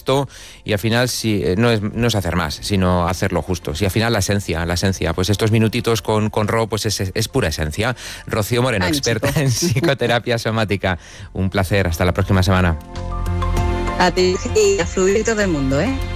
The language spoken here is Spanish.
justo, y al final no es hacer más, sino hacerlo justo. Y al final la esencia, pues estos minutitos con Ro, pues es pura esencia. Rocío Moreno, experta en psicoterapia somática. Un placer, hasta la próxima semana. A ti y a fluir todo el mundo, ¿eh?